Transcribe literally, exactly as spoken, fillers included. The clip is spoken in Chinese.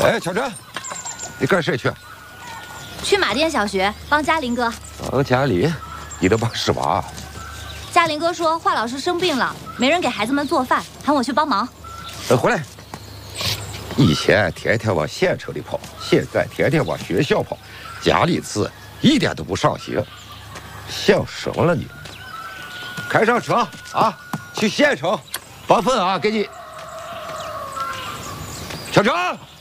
哎，小陈，你跟谁去？ 去马甸小学帮嘉林哥。 帮嘉林？你都帮什么啊？ 嘉林哥说华老师生病了，没人给孩子们做饭，喊我去帮忙。 呃，回来。以前天天往县城里跑，现在天天往学校跑，家里事一点都不上心。想什么了你？开上车啊，去县城，把份啊给你。小陈。